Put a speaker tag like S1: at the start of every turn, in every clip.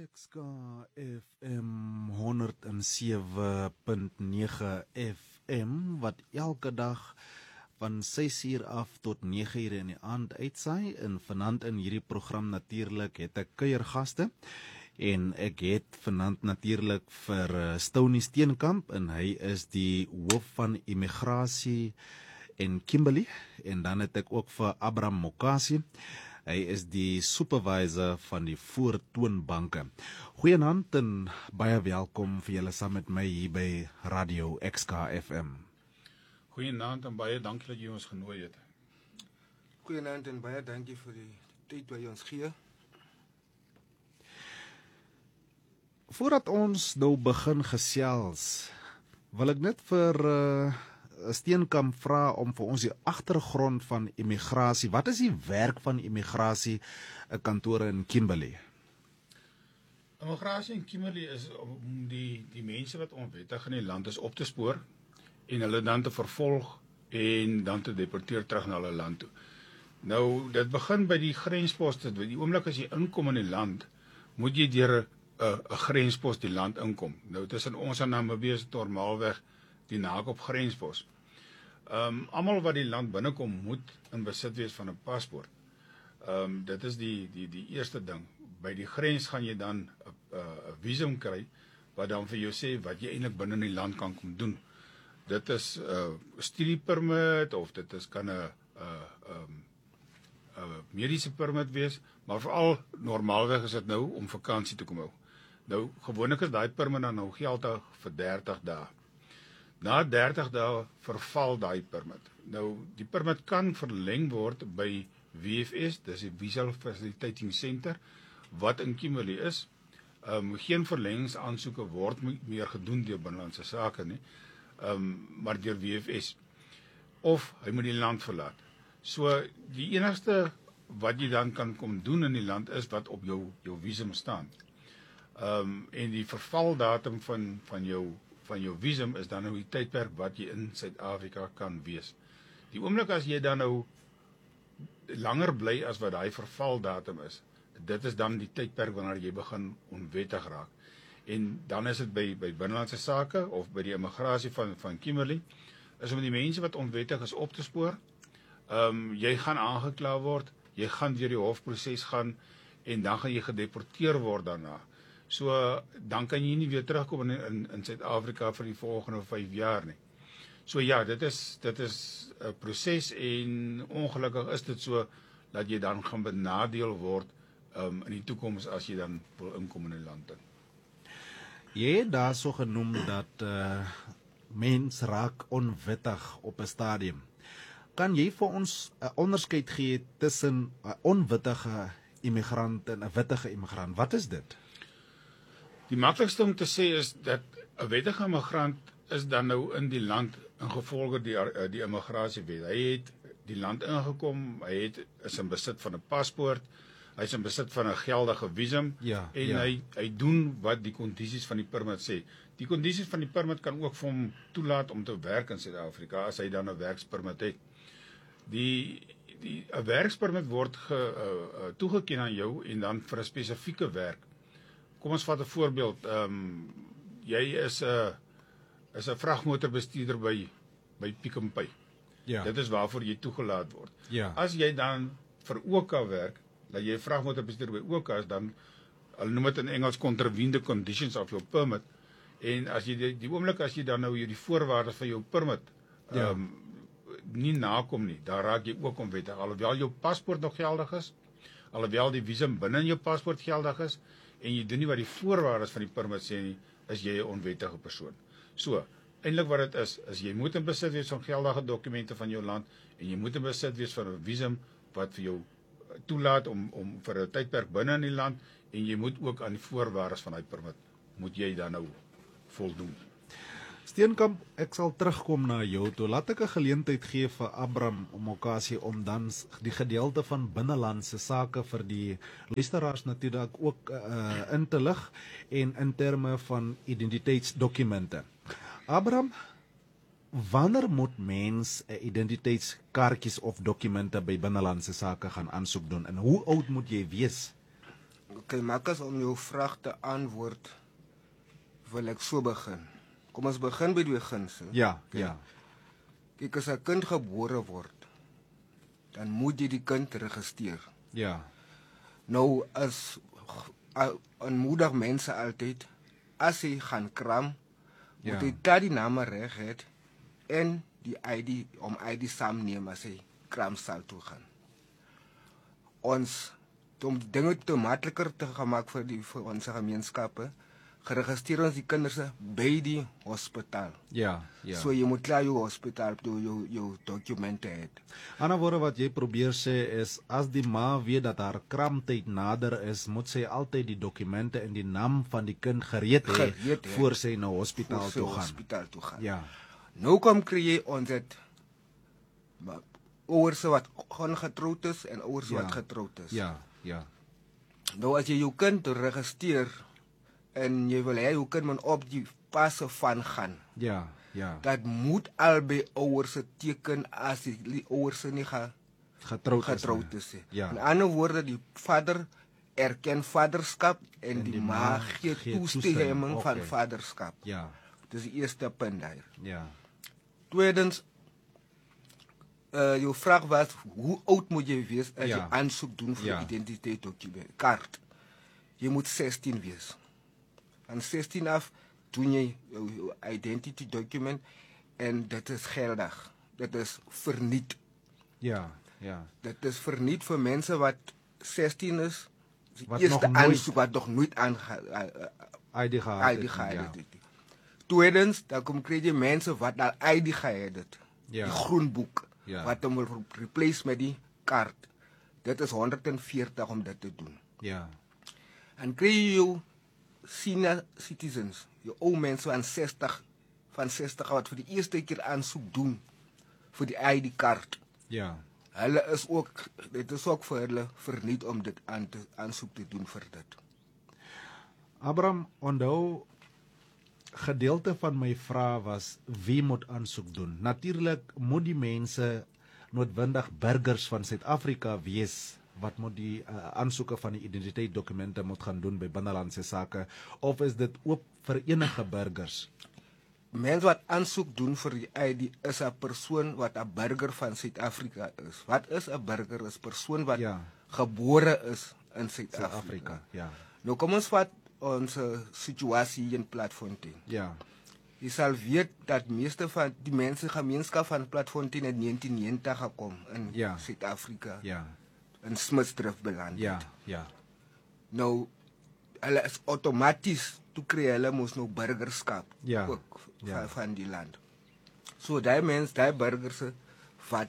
S1: Ekska FM 107.9 FM wat elke dag van 6 uur af tot 9 uur in die aand uitsaai. En vanaand in hierdie program natuurlik het ek kuiergaste. En ek het vanaand natuurlik vir Stony Steenkamp en hy is die hoof van immigrasie in Kimberley. En dan het ek ook vir Abraham Mokasi. Hy is die supervisor van die voortoonbanke. Goeienaand en baie welkom vir julle saam met my hier by Radio XKFM.
S2: Goeienaand en baie dankie dat jy ons genooi het.
S3: Goeienaand en baie dankie vir die tyd wat jy ons gee.
S1: Voordat ons nou begin gesels, wil ek net vir Steenkamp vra om vir ons die agtergrond van immigrasie. Wat is die werk van immigrasie kantore in Kimberley?
S2: Immigrasie in Kimberley is om die mense wat onwettig in die land is op te spoor en hulle dan te vervolg en dan te deporteer terug na hulle land toe. Nou, dit begin by die grensposte. Die oomblik as jy inkom in die land, moet jy deur 'n grenspos die land inkom. Nou, tussen ons en Namibië is normaalweg die Nakop grenspos. Almal wat die land binnekom moet in besit wees van 'n paspoort. Dit is die eerste ding. By die grens gaan jy dan 'n visum kry wat dan vir jou sê wat jy eintlik binne in die land kan kom doen. Dit is 'n studiepermit of dit kan 'n mediese permit wees, maar veral normaalweg is dit nou om vakansie te kom hou. Nou gewoonlik is daai permit dan nou geldig vir 30 dae. Na 30 dae verval daai permit. Nou die permit kan verleng word by VFS, dis die Visa Facilitating Center wat in Kimberley is. Geen verlengingsaansoeke word meer gedoen deur binnelandse sake nie, maar deur VFS. Of hy moet die land verlaat. So die enigste wat jy dan kan kom doen in die land is wat op jou visum staan. En die vervaldatum van jou visum is dan nou die tydperk wat jy in Suid-Afrika kan wees. Die oomblik as jy dan nou langer bly as wat daai vervaldatum is, dit is dan die tydperk wanneer jy begin onwettig raak. En dan is dit by binnelandse sake of by die immigrasie van Kimberley, is om die mense wat onwettig is op te spoor. Jy gaan aangekla word, jy gaan deur die hofproses gaan en dan gaan jy gedeporteer word daarna. So dan kan jy nie weer terugkom in Suid-Afrika vir die volgende 5 jaar nie. So ja, dit is 'n proses en ongelukkig is dit so dat jy dan gaan benadeel word in die toekoms as jy dan wil inkom in die land.
S1: Jy het daar so genoem dat mens raak onwettig op 'n stadium. Kan jy vir ons 'n onderskeid gee tussen 'n onwettige immigrant en 'n wettige immigrant? Wat is dit?
S2: Die maklikste om te sê is dat 'n wettige immigrant is dan nou in die land ingevolge die immigrasiewet. Hy het die land ingekom, hy is in besit van 'n paspoort, hy is in besit van 'n geldige visum en hy doen wat die kondisies van die permit sê. Die kondisies van die permit kan ook vir hom toelaat om te werk in Suid-Afrika as hy dan 'n werkspermit het. 'n werkspermit word toegeken aan jou en dan vir 'n spesifieke werk. Kom ons vat 'n voorbeeld. Jy is 'n vragmotorbestuurder by Pick n Pay.
S1: Ja.
S2: Dit is waarvoor jy toegelaat word.
S1: Ja.
S2: As jy dan vir OK werk, dat jy 'n vragmotorbestuurder by OK is, dan hulle noem dit in Engels contravene the conditions of your permit. En as jy die oomblik as jy dan nou hierdie voorwaardes van jou permit nie nakom nie, dan raak jy ook onwettig. Alhoewel jou paspoort nog geldig is, alhoewel die visum binne in jou paspoort geldig is, en jy doen nie wat die voorwaardes van die permit sê nie, is jy 'n onwettige persoon. So, eintlik wat dit is jy moet in besit wees van geldige dokumente van jou land, en jy moet in besit wees van 'n visum wat vir jou toelaat om vir 'n tydperk binne in die land, en jy moet ook aan die voorwaardes van daai permit, moet jy dan nou voldoen.
S1: Steenkamp, ek sal terugkom na jou toe. Laat ek 'n geleentheid gee vir Abraham Mokasi om dan die gedeelte van binnelandse sake vir die luisteraars natuurlik ook in te lig en in terme van identiteitsdokumente. Abraham, wanneer moet mens 'n identiteitskaartjies of dokumente by binnelandse sake gaan aansoek doen en hoe oud moet jy wees?
S3: Okay, Marcus, om jou vraag te antwoord, wil ek so begin. Kom ons begin by die beginsel.
S1: Ja, ja.
S3: Kyk, as 'n kind gebore word, dan moet jy die kind registreer.
S1: Ja.
S3: Nou, as aanmoedig mense altyd, as hy gaan kram, moet hy dat die name reg het en die ID, om ID saamneem as hy kramsaal toe gaan. Ons, om die dinge te makliker te gemaak vir ons gemeenskappe, geregistreer ons die kinders by die hospitaal.
S1: Ja, ja.
S3: So jy moet klaar jou hospitaal toe jou dokumente het.
S1: Ander woorde wat jy probeer sê is, as die ma weet dat haar kramtyd nader is, moet sy altyd die dokumente en die naam van die kind gereed hê voor sy na hospitaal toe gaan. Ja.
S3: Nou kom kry jy ons het ouers wat ongetroud is en ouers wat getroud is.
S1: Ja, ja.
S3: Nou as jy jou kind registreer en jy wil hê jou kind moet op die passe van gaan.
S1: Ja, ja.
S3: Dat moet albei ouers se teken as die ouers nie getroud is.
S1: Ja.
S3: In ander woorde, die vader erken vaderskap en die ma gee toestemming van vaderskap.
S1: Ja.
S3: Dis die eerste punt daar.
S1: Ja.
S3: Tweedens, jou vraag was, hoe oud moet jy wees as jy aansoek doen vir identiteitsdokument, kaart? Jy moet 16 wees. Van 16 af doen jy jou identity document en dit is geldig. Dit is verniet.
S1: Ja, ja.
S3: Dit is verniet vir mense wat 16 is, die eerste aansoek wat nog nooit
S1: ID gehad het.
S3: Tweedens, dan kom kry jy mense wat al ID gehad het.
S1: Ja.
S3: Die groenboek, wat hom wil replace met die kaart. Dit is 140 om dit te doen.
S1: Ja.
S3: En kry jy jou senior citizens, jou ou mense van 60 wat vir die eerste keer aansoek doen vir die ID-kaart.
S1: Ja.
S3: Dit is ook vir hulle verniet om dit aansoek te doen vir dit.
S1: Abraham, onthou, gedeelte van my vraag was, wie moet aansoek doen? Natuurlik moet die mense noodwendig burgers van Suid-Afrika wees, wat moet die aansoeke van die identiteitsdokumente moet gaan doen by binnelandse sake, of is dit oop vir enige burgers?
S3: Mense wat aansoek doen vir die ID is 'n persoon wat 'n burger van Suid-Afrika is. Wat is 'n burger? Is 'n persoon wat gebore is in Suid-Afrika.
S1: Ja.
S3: Nou kom ons vat ons situasie hier in Platfontein.
S1: Ja.
S3: Jy sal weet dat meeste van die gemeenskap van Platfontein in 1990 gekom in Suid-Afrika.
S1: Ja.
S3: In Smitsdrift beland.
S1: Ja, ja.
S3: Nou, hulle is outomaties, toe kry hulle mos nou burgerskap ook van die land. So die burgers wat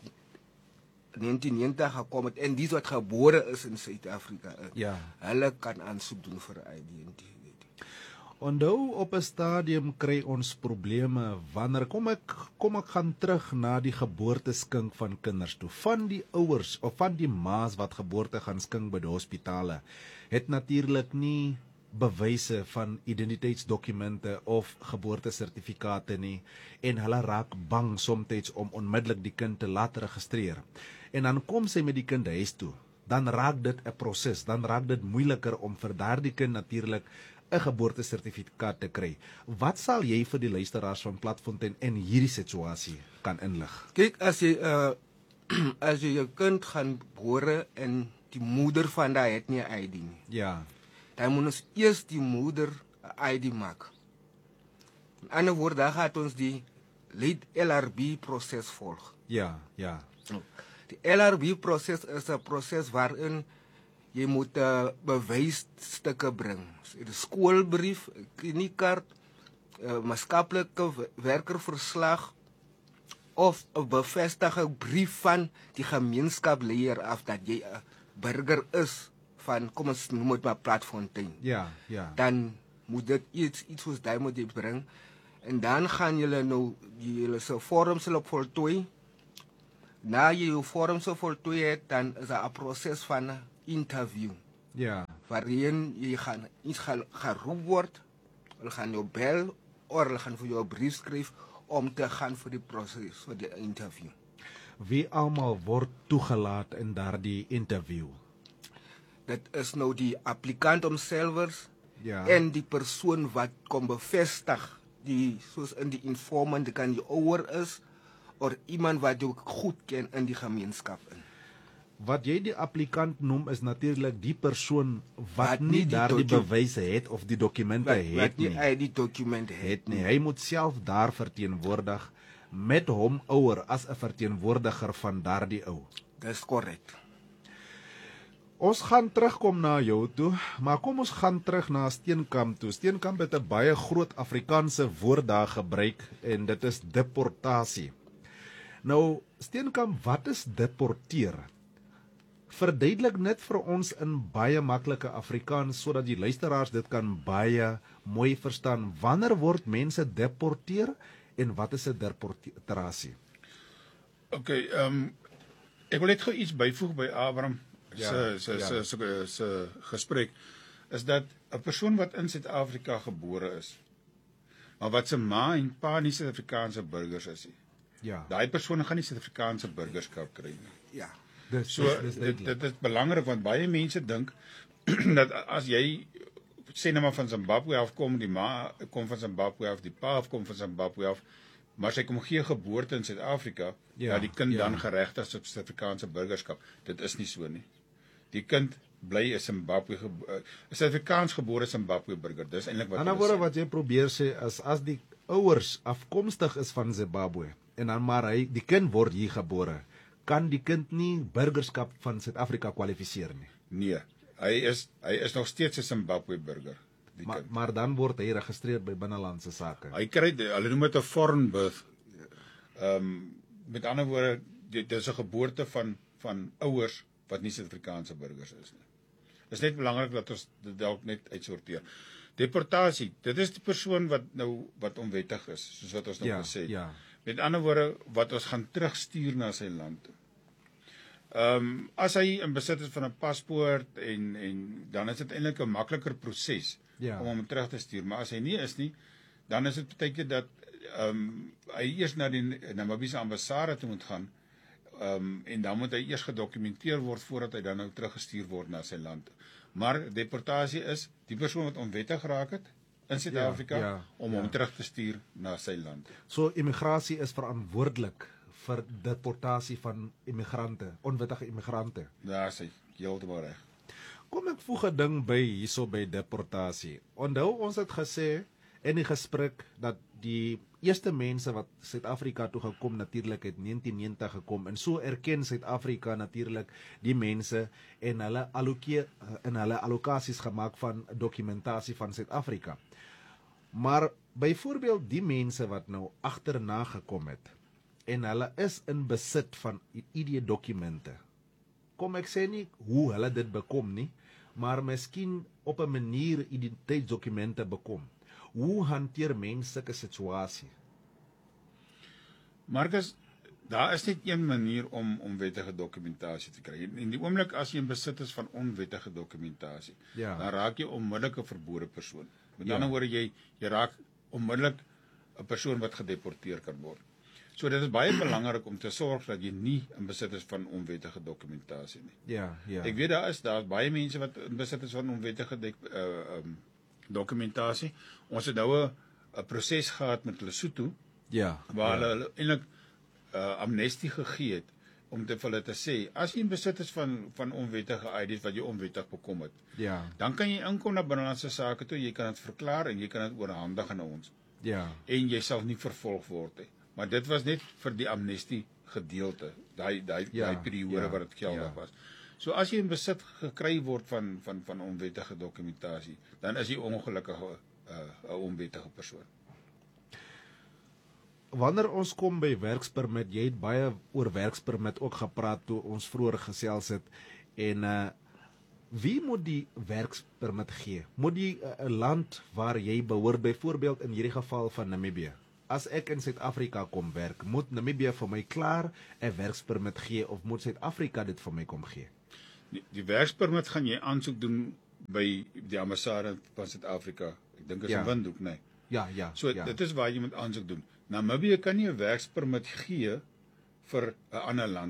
S3: 1990 gekom het, en die wat gebore is in Suid-Afrika, hulle kan aansoek doen vir identiteit.
S1: Onthou, op 'n stadium kry ons probleme wanneer kom ek gaan terug na die geboorteskink van kinders toe. Van die ouers of van die ma's wat geboorte gaan skink by die hospitale, het natuurlik nie bewyse van identiteitsdokumente of geboortesertifikate nie, en hulle raak bang soms om onmiddellik die kind te laat registreer. En dan kom sy met die kind huis toe, dan raak dit 'n proses, dan raak dit moeiliker om vir daardie kind natuurlik 'n geboortesertifikaat te kry. Wat sal jy vir die luisteraars van Platfontein in hierdie situasie kan inlig?
S3: Kyk, as jy jou kind gaan gebore en die moeder van daai het nie 'n ID nie.
S1: Ja.
S3: Dan moet ons eers die moeder 'n ID maak. In ander woorde, dan gaan ons die LRB proses volg.
S1: Ja, ja.
S3: Die LRB proses is 'n proses waarin jy moet bewysstukke bring. Die skoolbrief, kliniekaart, maatskaplike werkerverslag of 'n bevestigende brief van die gemeenskapsleier af dat jy 'n burger is van, kom ons noem dit maar Platfontein.
S1: Ja, ja.
S3: Dan moet dit iets soos daai moet jy bring, en dan gaan julle nou julle se vorms op voltooi. Na jy jou vorms voltooi het, dan is daar 'n proses van 'n interview.
S1: Ja.
S3: Waarin jy gaan geroep word, hulle gaan jou bel, of hulle gaan vir jou 'n brief skryf om te gaan vir die proses, vir die interview.
S1: Wie almal word toegelaat in daardie interview?
S3: Dit is nou die applikant homself en die persoon wat kom bevestig, soos in die informant, kan die ouer is, of iemand wat jy goed ken in die gemeenskap in.
S1: Wat jy die applikant noem is natuurlik die persoon wat nie daardie bewyse het of die dokumente het nie.
S3: Wat nie die dokumente het nie.
S1: Hy moet self daar verteenwoordig met hom ouer as 'n verteenwoordiger van daardie ou.
S3: Dis korrek.
S1: Ons gaan terugkom na jou toe, maar kom ons gaan terug na Steenkamp toe. Steenkamp het 'n baie groot Afrikaanse woord daar gebruik en dit is deportasie. Nou, Steenkamp, wat is deporteer? Verduidelik net vir ons in baie maklike Afrikaans sodat die luisteraars dit kan baie mooi verstaan. Wanneer word mense deporteer en wat is 'n deportasie?
S2: Okay, ek wil net gou iets byvoeg by Abraham se gesprek, is dat 'n persoon wat in Suid-Afrika gebore is, maar wat se ma en pa nie Suid-Afrikaanse burgers is nie.
S1: Ja.
S2: Daai persoon gaan nie Suid-Afrikaanse burgerskap kry nie.
S3: Ja.
S2: Dit is belangrik want baie mense dink dat as jy sê nou maar van Zimbabwe afkom, die ma kom van Zimbabwe af, die pa kom van Zimbabwe af, maar sy kom gee geboorte in Suid-Afrika, die kind dan geregtig op Suid-Afrikaanse burgerskap. Dit is nie so nie. Die kind bly 'n Suid-Afrikaans gebore Zimbabwe burger. Dis eintlik wat.
S1: In 'n ander woorde wat jy probeer sê is as die ouers afkomstig is van Zimbabwe en dan maar die kind word hier gebore, kan die kind nie burgerskap van Suid-Afrika kwalifiseer nie.
S2: Nee, hy is nog steeds 'n Zimbabwe burger.
S1: Maar dan word hy geregistreer by binnelandse sake.
S2: Hy kry, hulle noem dit 'n foreign birth. Met ander woorde, dit is 'n geboorte van ouers wat nie Suid-Afrikaanse burgers is nie. Dit is net belangrik dat ons dit dalk net uitsorteer. Deportasie, dit is die persoon wat onwettig is, soos wat ons nou gesê het.
S1: Ja.
S2: Met ander woorde, wat ons gaan terugstuur na sy land toe. As hy in besit is van 'n paspoort en dan is dit eintlik 'n makliker proses om hom terug te stuur, maar as hy nie is nie, dan is dit baie keer dat hy eers na die Namibiese ambassade toe moet gaan, en dan moet hy eers gedokumenteer word voordat hy dan nou teruggestuur word na sy land. Maar deportasie is die persoon wat onwettig geraak het in Suid-Afrika om hom terug te stuur na sy land.
S1: So immigrasie is verantwoordelik vir deportasie van immigrante, onwettige immigrante.
S2: Daar is hy heeltemal reg.
S1: Kom ek voeg 'n ding by hierso by deportasie. Onthou ons het gesê in die gesprek dat die eerste mense wat Suid-Afrika toe gekom natuurlik het 1990 gekom en so erken Suid-Afrika natuurlik die mense en hulle allokasies gemaak van dokumentasie van Suid-Afrika. Maar byvoorbeeld die mense wat nou agterna gekom het en hulle is in besit van ID-dokumente. Kom ek sê nie hoe hulle dit bekom nie, maar miskien op 'n manier identiteitsdokumente bekom. Hoe hanteer mense sulke situasie?
S2: Marcus, daar is net een manier om onwettige dokumentasie te kry. In die oomblik as jy in besit is van onwettige dokumentasie, dan raak jy onmiddellik 'n verbode persoon. Met ander woorde, jy raak onmiddellik 'n persoon wat gedeporteer kan word. So dit is baie belangrik om te sorg dat jy nie in besit is van onwettige dokumentasie nie.
S1: Ja.
S2: Ek weet daar is baie mense wat in besit is van onwettige dokumentasie. Ons het nou 'n proses gehad met Lesotho, waar hulle eintlik amnestie gegee het om vir hulle te sê, as jy in besit is van onwettige ID's wat jy onwettig bekom het, dan kan jy inkom na binnelandse sake toe, jy kan dit verklaar en jy kan dit oorhandig aan ons. En jy sal nie vervolg word nie. Maar dit was net vir die amnestie gedeelte, daai periode wat dit geldig was. So as jy in besit gekry word van onwettige dokumentasie, dan is jy ongelukkig 'n onwettige persoon.
S1: Wanneer ons kom by werkspermit, jy het baie oor werkspermit ook gepraat toe ons vroeër gesels het, en wie moet die werkspermit gee? Moet die land waar jy behoort, byvoorbeeld in hierdie geval van Namibië, as ek in Suid-Afrika kom werk, moet Namibië vir my klaar 'n werkspermit gee of moet Suid-Afrika dit vir my kom gee?
S2: Die werkspermit gaan jy aansoek doen by die ambassade van Suid-Afrika. Ek dink is in Windhoek, nee. So dit is waar jy moet aansoek doen. Namibië kan nie 'n werkspermit gee vir 'n ander land nie.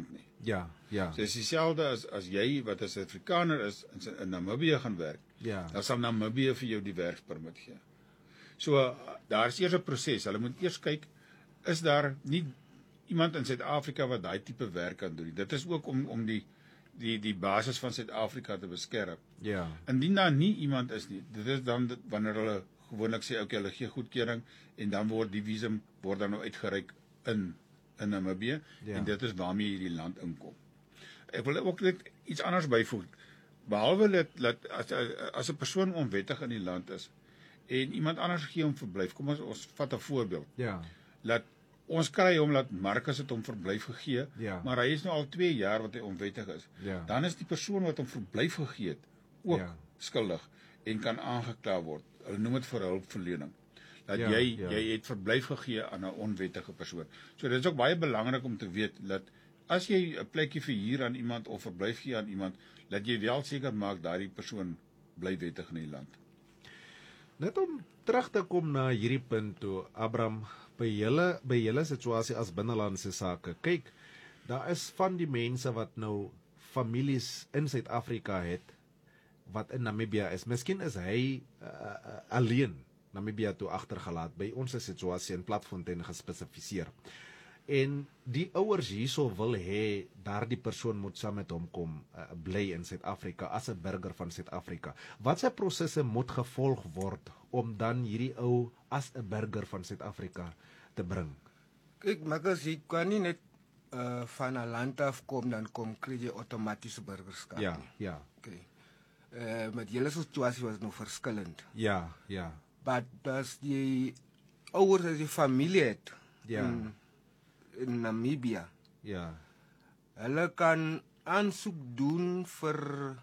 S1: Ja, ja.
S2: So is dieselfde as jy wat 'n Suid-Afrikaner is in Namibië gaan werk.
S1: Ja.
S2: Dan sal Namibië vir jou die werkspermit gee. So daar is eers 'n proses. Hulle moet eers kyk, is daar nie iemand in Suid-Afrika wat daai tipe werk kan doen. Dit is ook om die basis van Suid-Afrika te beskerm.
S1: Ja.
S2: Indien daar nie iemand is nie, dit is dan wanneer hulle gewoonlik sê okay, hulle gee goedkeuring en dan word die visum dan nou uitgereik in Namibië en dit is waarmee jy die land inkom. Ek wil ook net iets anders byvoeg. Behalwe dat as 'n persoon onwettig in die land is en iemand anders gee hom verblyf. Kom ons vat 'n voorbeeld.
S1: Ja.
S2: Laat ons kry hom dat Marcus het hom verblyf gegee, maar hy is nou al 2 jaar wat hy onwettig is.
S1: Ja.
S2: Dan is die persoon wat hom verblyf gegee het ook skuldig en kan aangekla word. Hulle noem dit vir hulpverlening. Dat jy het verblyf gegee aan 'n onwettige persoon. So dit is ook baie belangrik om te weet dat as jy 'n plekkie verhuur aan iemand of verblyf gee aan iemand, dat jy wel seker maak daardie persoon bly wettig in die land.
S1: Net om terug te kom na hierdie punt toe, Abraham, by julle situasie as binnelandse sake. Kyk, daar is van die mense wat nou families in Suid-Afrika het wat in Namibië is. Miskien is hy alleen Namibië toe agtergelaat. By ons situasie in Platfontein gespesifiseer. En die ouers hierso wil hê daardie persoon moet saam met hom kom bly in Suid-Afrika as 'n burger van Suid-Afrika. Watse prosesse moet gevolg word om dan hierdie ou as 'n burger van Suid-Afrika te bring?
S3: Kyk, Marcus, jy kan nie net van 'n land af kom dan kry jy outomatiese burgerskap.
S1: Ja.
S3: Okay. Met julle situasie was nog verskillend.
S1: Ja.
S3: Maar as jy ouers as jy familie het in Namibië.
S1: Ja.
S3: Hulle kan aansoek doen vir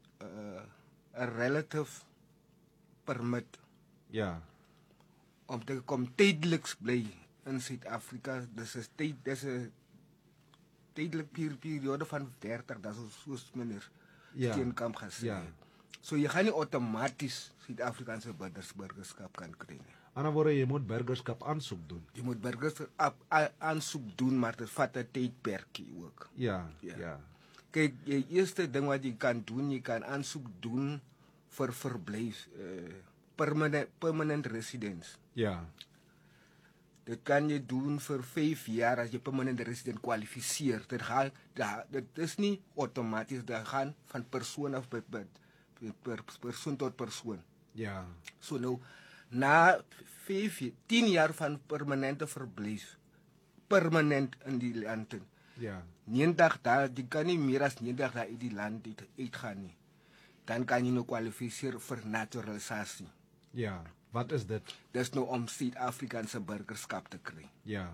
S3: 'n relative permit.
S1: Ja.
S3: Om te kom tydelik bly in Suid-Afrika. Dis 'n tydelike periode van 30 dae soos meneer Steenkamp gesê het. So jy gaan nie outomaties Suid-Afrikaanse burgerskap kan kry nie.
S1: Aan die ander jy moet burgerskap aansoek doen.
S3: Jy moet burgerskap aansoek doen, maar dit vat 'n tydperkie ook.
S1: Ja.
S3: Kyk, die eerste ding wat jy kan doen, jy kan aansoek doen vir verblyf, permanent residence.
S1: Ja.
S3: Dit kan jy doen vir 5 jaar as jy permanent resident kwalifiseer. Dit is nie outomaties, dit gaan van persoon af persoon tot persoon.
S1: Ja.
S3: So nou na 10 jaar van permanente verblyf, permanent in die land.
S1: Ja.
S3: 90 dae, jy kan nie meer as 90 dae uit die land uitgaan nie. Dan kan jy nou kwalifiseer vir naturalisasie.
S1: Ja. Wat is dit?
S3: Dis nou om Suid-Afrikaanse burgerskap te kry.
S1: Ja.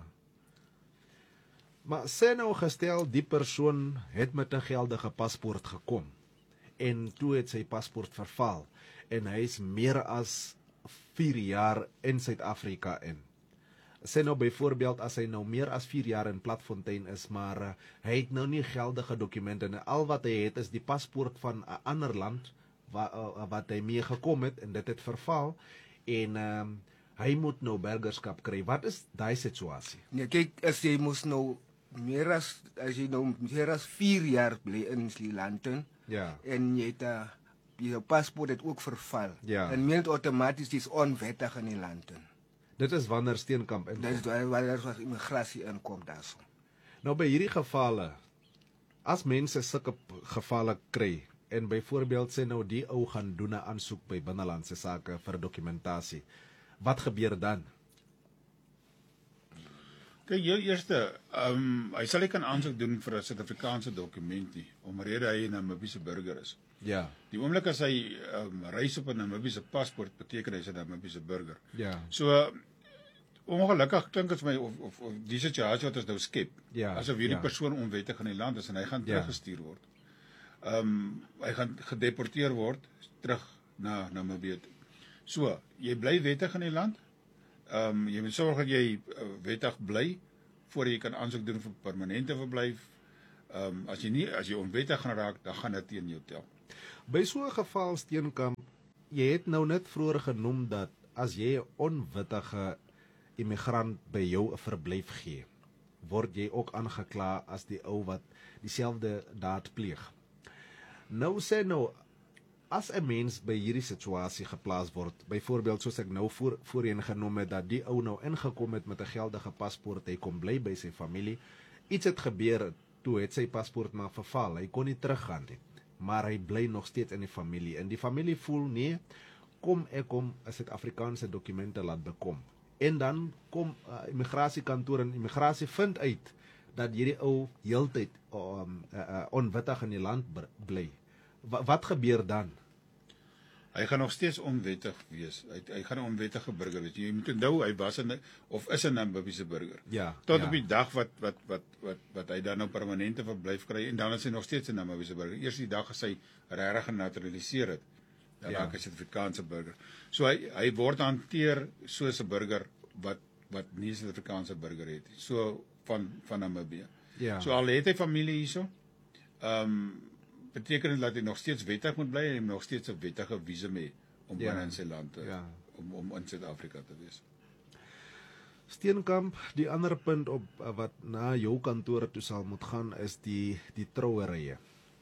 S1: Maar sê nou gestel die persoon het met 'n geldige paspoort gekom en toe het sy paspoort verval en hy is meer as 4 jaar in Suid-Afrika in. Sê nou byvoorbeeld as hy nou meer as 4 jaar in Platfontein is, maar hy het nou nie geldige dokumente en al wat hy het is die paspoort van 'n ander land wat hy mee gekom het en dit het verval en hy moet nou burgerskap kry. Wat is daai situasie?
S3: Nee, kyk, as jy moes nou meer as 4 jaar bly in die land en jy het jou paspoort het ook verval. En meld outomaties dis onwettig in die land.
S1: Dit is wanneer Steenkamp inkom.
S3: Dit is wanneer immigrasie inkom daarso.
S1: Nou by hierdie gevalle, as mense sulke gevalle kry en byvoorbeeld sê nou die ou gaan doen 'n aansoek by binnelandse sake vir dokumentasie. Wat gebeur dan?
S2: Kyk, jou eerste, hy sal nie kan aansoek doen vir 'n Suid-Afrikaanse dokument nie, omrede hy 'n Namibiese burger is.
S1: Ja.
S2: Die oomblik as hy reis op 'n Namibiese paspoort, beteken hy is 'n Namibiese burger.
S1: Ja.
S2: So ongelukkig klink dit vir my of die situasie wat ons nou skep, asof hierdie persoon onwettig in die land is en hy gaan teruggestuur word. Hy gaan gedeporteer word terug na Namibië. So, jy bly wettig in die land. Jy moet sorg dat jy wettig bly voor jy kan aansoek doen vir permanente verblyf. As jy onwettig gaan raak, dan gaan dit teen jou tel.
S1: By so 'n geval, Steenkamp, jy het nou net vroeër genoem dat as jy 'n onwittige immigrant by jou 'n verblyf gee, word jy ook aangekla as die ou wat dieselfde daad pleeg. Nou sê nou, as 'n mens by hierdie situasie geplaas word, byvoorbeeld soos ek nou voorheen genoem het, dat die ou nou ingekom het met 'n geldige paspoort, hy kom bly by sy familie, iets het gebeur, toe het sy paspoort maar verval, hy kon nie teruggaan nie, maar hy bly nog steeds in die familie, en die familie voel, nee, kom ek om Suid-Afrikaanse dokumente laat bekom, en dan kom immigrasiekantoor en immigrasie vind uit, dat hierdie ou heeltyd onwettig in die land bly. Wat gebeur dan?
S2: Hy gaan nog steeds onwettig wees. Hy gaan 'n onwettige burger wees. Jy moet onthou hy was is 'n Namibiese burger.
S1: Ja.
S2: Tot op die dag wat hy dan nou permanente verblyf kry en dan is hy nog steeds 'n Namibiese burger. Eers die dag as hy regtig genaturaliseer het, dan raak hy 'n Suid-Afrikaanse burger. So hy word hanteer soos 'n burger wat nie 'n Suid-Afrikaanse burger het nie. So van Namibië.
S1: Ja.
S2: So al het hy familie hierso, beteken dit dat hy nog steeds wettig moet bly en hy nog steeds 'n wettige visum hê om binne in sy land om in Suid-Afrika te wees.
S1: Steenkamp, die ander punt op wat na jou kantoor toe sal moet gaan is die trouerye.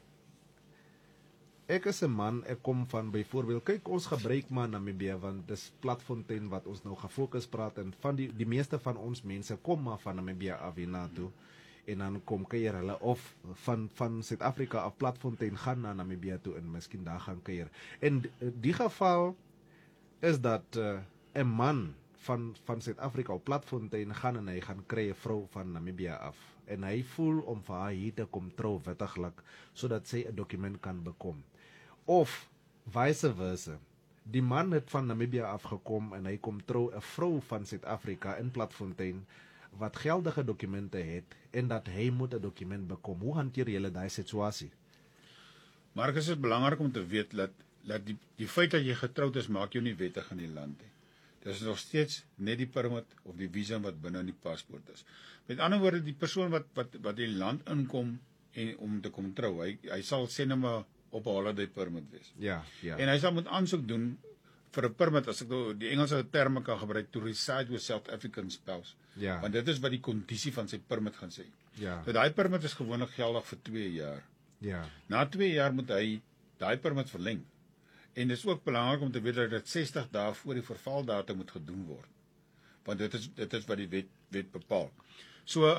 S1: Ek is 'n man, ek kom van byvoorbeeld, kyk ons gebruik maar Namibië want dis Platfontein wat ons nou gefokus praat en van die meeste van ons mense kom maar van Namibië af hiernatoe. En dan kom kuier hulle of van Suid-Afrika af Platfontein gaan na Namibië toe en miskien daar gaan kuier. En die geval is dat 'n man van Suid-Afrika op Platfontein gaan en hy gaan kry 'n vrou van Namibië af. En hy voel om vir haar hier te kom trou wettiglik sodat sy 'n dokument kan bekom. Of vice versa. Die man het van Namibië afgekom en hy kom trou 'n vrou van Suid-Afrika in Platfontein wat geldige dokumente het en dat hy moet 'n dokument bekom. Hoe hanteer julle daai situasie?
S2: Marcus, dit is belangrik om te weet dat die feit dat jy getroud is maak jou nie wettig in die land nie. Dit is nog steeds net die permit of die visum wat binne in die paspoort is. Met ander woorde, die persoon wat die land inkom en om te kom trou, hy sal sê net maar op 'n holiday permit wees.
S1: Ja.
S2: En hy sal moet aansoek doen vir 'n permit, as ek nou die Engelse terme kan gebruik, to reside with South African spouse.
S1: Ja.
S2: Want dit is wat die kondisie van sy permit gaan sê.
S1: Ja.
S2: So daai permit is gewoonlik geldig vir 2 jaar.
S1: Ja.
S2: Na 2 jaar moet hy daai permit verleng. En dit is ook belangrik om te weet dat dit 60 dae voor die vervaldatum moet gedoen word. Want dit is wat die wet bepaal. So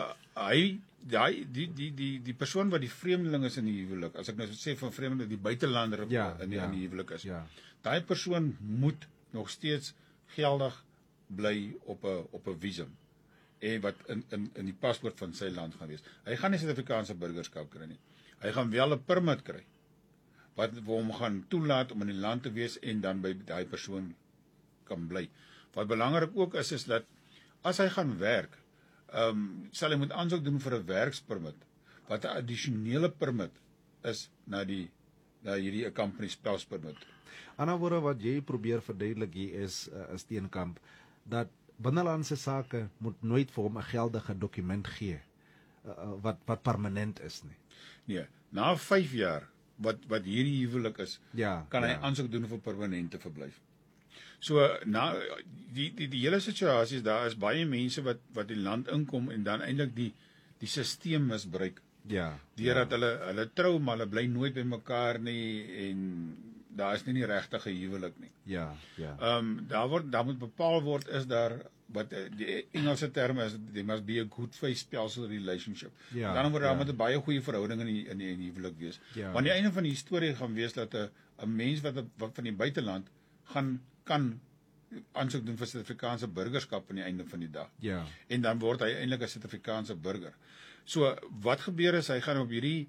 S2: die persoon wat die vreemdeling is in die huwelik, as ek nou sê van vreemdeling, die buitelander in die huwelik is.
S1: Ja.
S2: Daai persoon moet nog steeds geldig bly op 'n visum en wat in die paspoort van sy land gaan wees. Hy gaan nie Suid-Afrikaanse burgerskap kry nie. Hy gaan wel 'n permit kry wat hom gaan toelaat om in die land te wees en dan by daai persoon kan bly. Wat belangrik ook is dat as hy gaan werk, sal hy moet aansoek doen vir 'n werkspermit wat 'n addisionele permit is na hierdie company spouse permit.
S1: Ander woorde wat jy probeer verduidelik hier is Steenkamp, dat binnelandse sake moet nooit vir hom 'n geldige dokument gee wat permanent is nie.
S2: Nee, na 5 jaar wat hierdie huwelik is, kan hy aansoek doen vir permanente verblyf. So die hele situasie is daar is baie mense wat die land inkom en dan eintlik die stelsel misbruik.
S1: Ja.
S2: Deurdat hulle trou maar hulle bly nooit by mekaar nie en daar is nie die regte huwelik nie.
S1: Ja.
S2: Daar moet bepaal word is daar wat die Engelse term is, there must be a good faith spousal relationship. Dan moet daar met 'n baie goeie verhouding in die huwelik wees. Want aan die einde van die storie gaan wees dat 'n mens wat van die buiteland kan aansoek doen vir Suid-Afrikaanse burgerskap aan die einde van die dag.
S1: Ja.
S2: En dan word hy eintlik 'n Suid-Afrikaanse burger. So wat gebeur is hy gaan op hierdie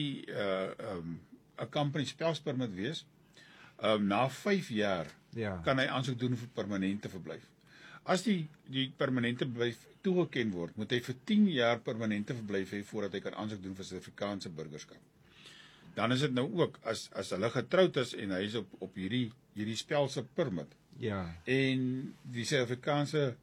S2: 'n company spouse permit wees. Na 5 jaar kan hy aansoek doen vir permanente verblyf. As die permanente verblyf toegeken word, moet hy vir 10 jaar permanente verblyf hê voordat hy kan aansoek doen vir Suid-Afrikaanse burgerskap. Dan is dit nou ook as hulle getroud is en hy is op hierdie spelse permit.
S1: Ja.
S2: En die Suid-Afrikaanse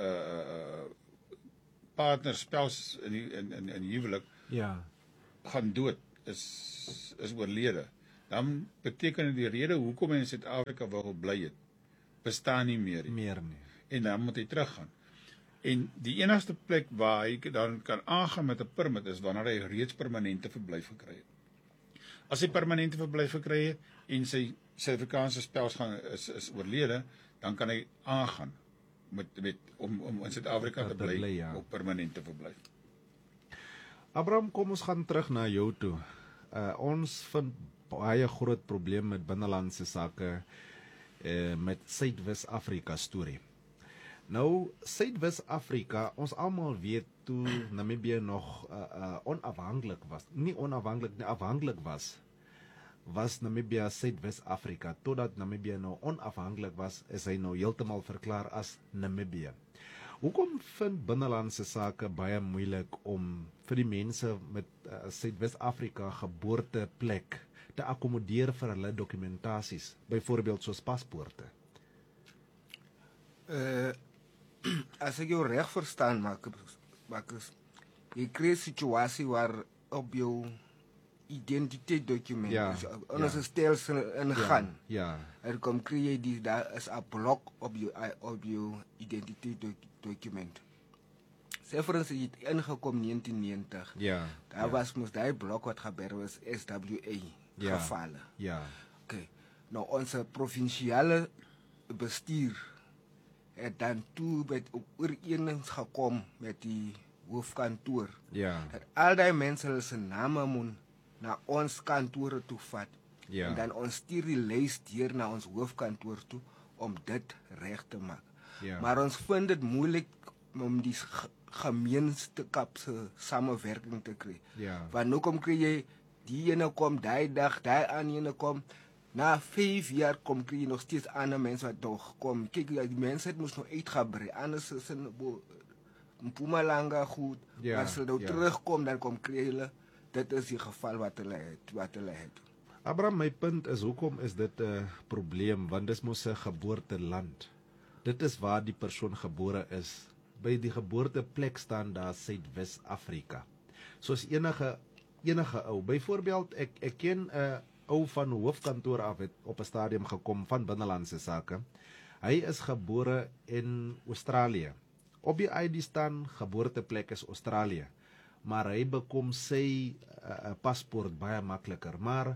S2: partner spouse in huwelik gaan dood, is oorlede. Dan beteken dit die rede hoekom hy in Suid-Afrika wil bly het bestaan nie meer nie.
S1: Meer nie.
S2: En dan moet hy teruggaan. En die enigste plek waar hy dan kan aangaan met 'n permit is wanneer hy reeds permanente verblyf gekry het. As hy permanente verblyf gekry het en sy Suid-Afrikaanse spelsgang is oorlede, dan kan hy aangaan om in Suid-Afrika te bly
S1: ja.
S2: op permanente verblyf.
S1: Abraham, kom ons gaan terug na jou toe. Ons vind baie groot probleem met binnelandse sake met Suidwes-Afrika storie. Nou, Suidwes-Afrika, ons almal weet toe Namibië nog onafhanklik was. Nie onafhanklik, nie afhanklik was Namibië Suidwes-Afrika. Totdat Namibië nou onafhanklik was, is hy nou heeltemal verklaar as Namibië. Hoekom vind binnelandse sake baie moeilik om vir die mense met Suidwes-Afrika geboorteplek te akkommodeer vir hulle dokumentasies, byvoorbeeld soos paspoorte?
S3: As ek jou reg verstaan, Marcus, jy kry 'n situasie waar op jou identiteitsdokument ons stelsel ingaan.
S1: Ja.
S3: Er kom kry jy daar is 'n blok op jou identiteitsdokument. Sê vir ons jy het ingekom 1990.
S1: Ja.
S3: Daar was mos daai blok wat gebeur was SWA gevalle.
S1: Ja.
S3: Okay. Nou ons provinsiale bestuur het dan toe met ooreenings gekom met die hoofkantoor.
S1: Ja.
S3: Dat al die mense se name moet na ons kantore toe vat.
S1: Ja.
S3: En dan ons stuur die lys deur na ons hoofkantoor toe om dit reg te maak.
S1: Ja.
S3: Maar ons vind dit moeilik om die gemeenskap se samewerking te kry.
S1: Ja.
S3: Want nou kom kry jy die ene kom daai dag, daai ander ene kom. Na 5 jaar kom kry jy nog steeds ander mense wat nog kom. Kyk, die mense het mos nog uitgebrei. Anders is in Mpumalanga goed.
S1: Ja,
S3: As hulle nou terugkom, dan kom kry hulle. Dit is die geval wat hulle het.
S1: Abraham, my punt is, hoekom is dit 'n probleem? Want dis mos 'n geboorteland. Dit is waar die persoon gebore is. By die geboorteplek staan daar Suidwes-Afrika. Soos enige ou. Byvoorbeeld, ek ken 'n ou van hoofkantoor af het op 'n stadium gekom van binnelandse sake. Hy is gebore in Australië. Op die ID staan geboorteplek is Australië. Maar hy bekom sy paspoort baie makliker. Maar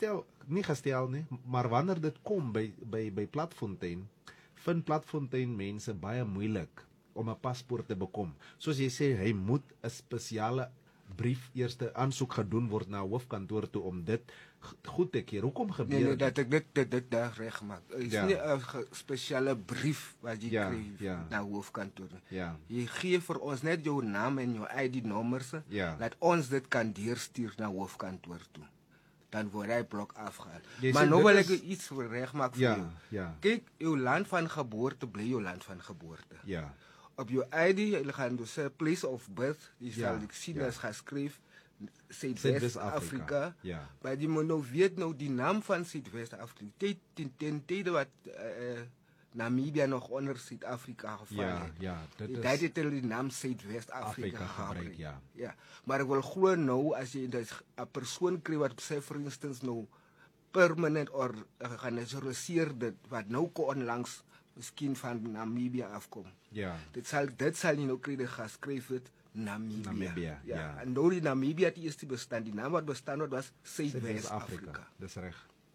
S1: maar wanneer dit kom by Platfontein, vind Platfontein mense baie moeilik om 'n paspoort te bekom. Soos jy sê, hy moet 'n spesiale brief eerste aansoek gedoen word na hoofkantoor toe om dit goed te keer. Hoekom gebeur
S3: Nee, dat ek dit daar reg maak. Is nie 'n spesiale brief wat jy kry na hoofkantoor.
S1: Ja.
S3: Jy gee vir ons net jou naam en jou ID-nommers, dat ons dit kan deurstuur na hoofkantoor toe. Dan word hy blok afgehaal. Maar nou wil ek iets reg maak vir jou.
S1: Ja.
S3: Kyk, jou land van geboorte bly jou land van geboorte.
S1: Ja.
S3: Op jou ID, jy gaan dus sê place of birth, jy sal ek sien as geskryf Suidwes-Afrika.
S1: Ja.
S3: Maar jy moet nou weet nou die naam van Suidwes-Afrika. Ten tyd wat Namibië nog onder Suid-Afrika geval het.
S1: Ja, dit is.
S3: Dit het die naam Suidwes-Afrika
S1: gebruik, ja.
S3: Ja. Maar ek wil glo nou as jy 'n persoon kry wat sê vir instance nou permanent of genaturaliseer dit wat nou onlangs miskien van Namibië afkom.
S1: Ja.
S3: Dit sal nie nou kry dit geskryf het Namibië.
S1: Ja.
S3: En nou die Namibië het eers bestaan. Die naam wat bestaan was Suidwes-Afrika.
S1: Dis reg.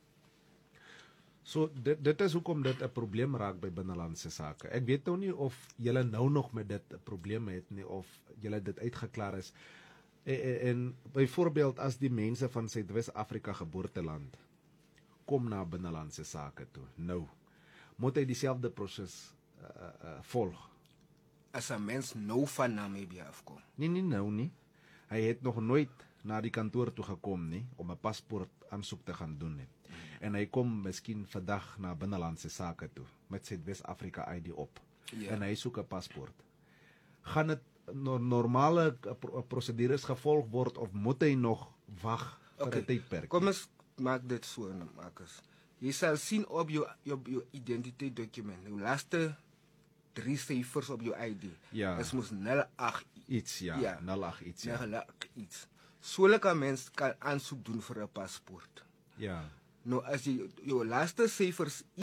S1: So dit is hoekom dit 'n probleem raak by binnelandse sake. Ek weet nou nie of julle nou nog met dit 'n probleem het nie of julle dit uitgeklaar is. En byvoorbeeld as die mense van Suidwes-Afrika geboorteland kom na binnelandse sake toe. Nou moet hy dieselfde proses volg.
S3: As 'n mens nou van Namibië afkom.
S1: Nee, nou nie. Hy het nog nooit na die kantoor toe gekom nie om 'n paspoort aansoek te gaan doen nie. En hy kom miskien vandag na binnelandse sake toe met Suidwes-Afrika ID op. Ja. En hy soek 'n paspoort. Gaan dit normale prosedures gevolg word of moet hy nog wag vir 'n tydperk?
S3: Kom ons maak dit so, Marcus. Jy sal sien op jou identiteitsdokument, jou laaste 3 syfers op jou ID.
S1: Ja.
S3: Dit moet 08
S1: iets, ja. 08 iets, ja.
S3: 08 iets. Soulike mens kan aansoek doen vir 'n paspoort.
S1: Ja.
S3: Nou as jy jou laaste syfers